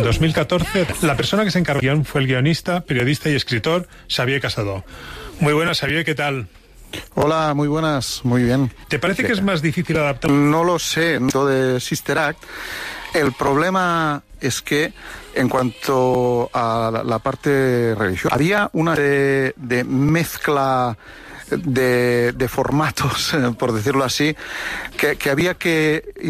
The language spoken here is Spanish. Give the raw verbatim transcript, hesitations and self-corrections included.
dos mil catorce, la persona que se encargó del guión fue el guionista, periodista y escritor Xavier Casado. Muy buenas, Xavier, ¿qué tal? Hola, muy buenas, muy bien. ¿Te parece que es más difícil adaptar? No lo sé, lo de Sister Act. El problema es que en cuanto a la, la parte religiosa, había una de, de mezcla de, de formatos, por decirlo así, que, que había que